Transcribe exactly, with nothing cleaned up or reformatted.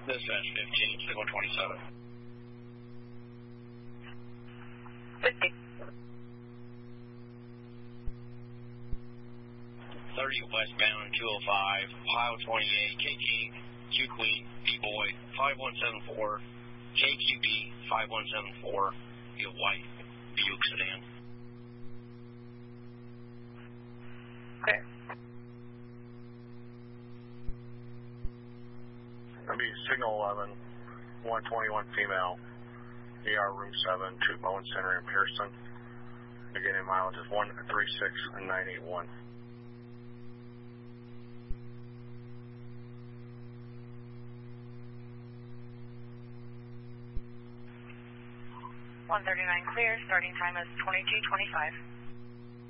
Dispatch fifteen, signal twenty-seven. fifty. thirty westbound two oh five, Ohio twenty-eight, K K, Q-Queen, B-Boy, five one seven four, J Q B, five one seven four, a white Buick sedan. Clear. That'll be signal eleven, one twenty-one female, E R room seven, to Bowen Center in Pearson. Beginning mileage is one three six nine eight one. one thirty-nine clear, starting time is twenty-two twenty-five.